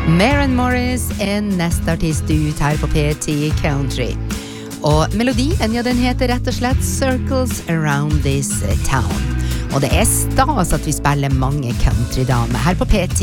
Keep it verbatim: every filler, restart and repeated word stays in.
Maren Morris er neste artist ut her på P T Country. Og melodien, ja, den heter rett og slett Circles Around This Town. Og det er stas at vi spiller mange countrydamer her på P T